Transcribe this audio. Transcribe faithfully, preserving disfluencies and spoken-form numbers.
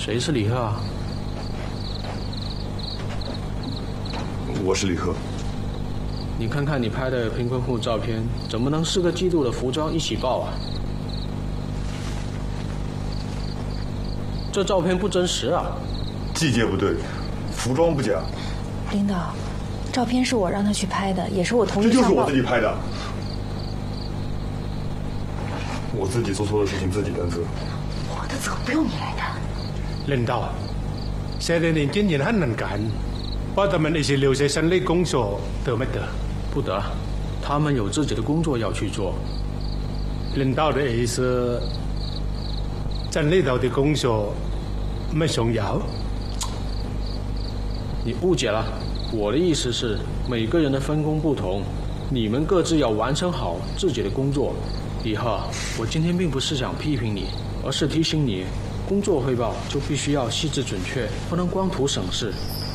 谁是李贺啊？ 我是李贺。 你看看你拍的贫困户照片，怎么能四个季度的服装一起爆啊？这照片不真实啊！ 季节不对，服装不假。 领导，照片是我让他去拍的，也是我同意上报。 这就是我自己拍的。我自己做错的事情自己担责。 我的责不用你来担。 领导，现在年轻人很能干，把他们一起留在省里工作得没得？ 不得，他们有自己的工作要去做。 领导的意思，省里头的工作没重要。 你误解了，我的意思是每个人的分工不同，你们各自要完成好自己的工作。李贺，我今天并不是想批评你，而是提醒你，工作汇报就必须要细致准确，不能光图省事。